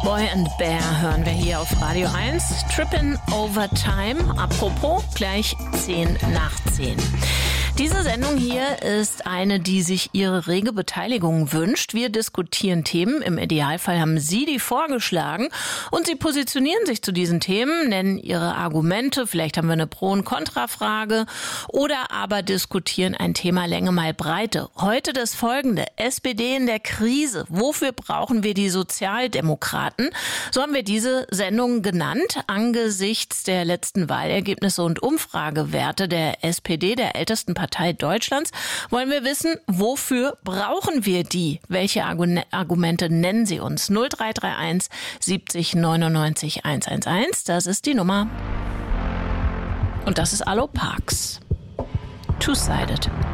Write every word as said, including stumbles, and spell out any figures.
Boy and Bear hören wir hier auf Radio eins. Trippin' Over Time. Apropos, gleich zehn nach zehn. Diese Sendung hier ist eine, die sich Ihre rege Beteiligung wünscht. Wir diskutieren Themen. Im Idealfall haben Sie die vorgeschlagen und Sie positionieren sich zu diesen Themen, nennen Ihre Argumente. Vielleicht haben wir eine Pro- und Kontrafrage oder aber diskutieren ein Thema Länge mal Breite. Heute das folgende. S P D in der Krise. Wofür brauchen wir die Sozialdemokraten? So haben wir diese Sendung genannt. Angesichts der letzten Wahlergebnisse und Umfragewerte der S P D, der ältesten Partei Deutschlands, wollen wir wissen, wofür brauchen wir die? Welche Argumente nennen Sie uns? null drei drei eins siebzig neunundneunzig hundertelf, das ist die Nummer. Und das ist Allo Parks. Two-Sided.